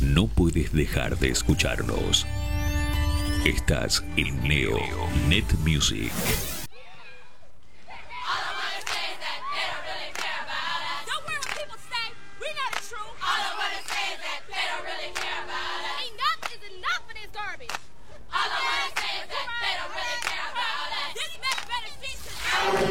No puedes dejar de escucharnos. Estás en Neo Net Music. Enough is enough of this garbage.